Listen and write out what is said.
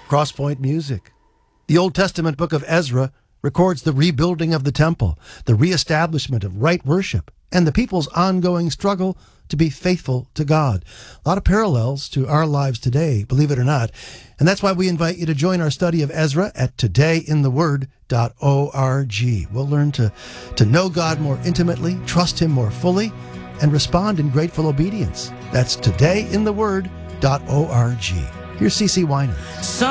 Crosspoint Music. The Old Testament book of Ezra records the rebuilding of the temple, the reestablishment of right worship, and the people's ongoing struggle to be faithful to God. A lot of parallels to our lives today, believe it or not. And that's why we invite you to join our study of Ezra at todayintheword.org. We'll learn to know God more intimately, trust Him more fully, and respond in grateful obedience. That's todayintheword.org. Here's CeCe Weiner.